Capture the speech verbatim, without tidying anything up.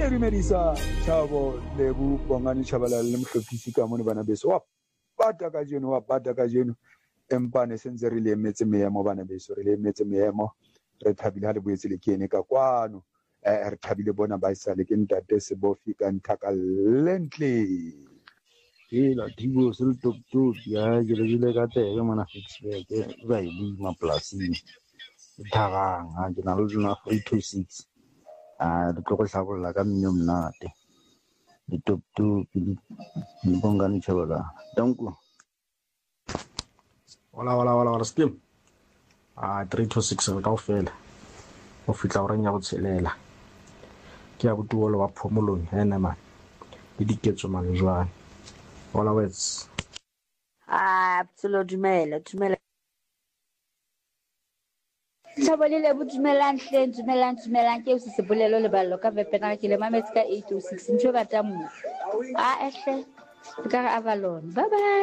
le dumedisa Thabo Lebu Bongani Chabalala le Mhlophisi ka mone bana beso wa pata ka jeno wa pata ka jeno empa ne sentse re le emetse meemo bana beso re le emetse meemo re thabile ha le boetse le kene ka kwano eh re thabile bona ba isa le ke ntate Sebofi ka nthaka lentle ila thibo se le top top ya ke le ile ka tege mana fixback ba ile maplasing tharang ha ke na le na three two six ah re tlo go hlabolla ka mmino mnate di top top di Bongani Chabalala danku wala wala wala wala skim ah three two six re ka ofela o fitla o renya go tshelela ke ya botuolo wa phomolong ena man le diketso man jwang wala wets ah absolutely dumela dumela Chabalile budumelang hle dumelang dumelang ke o se bolelo le ballo ka vepena ke le mametse ka eight oh six ntho ba tamu ah ehle ka Avalon bye bye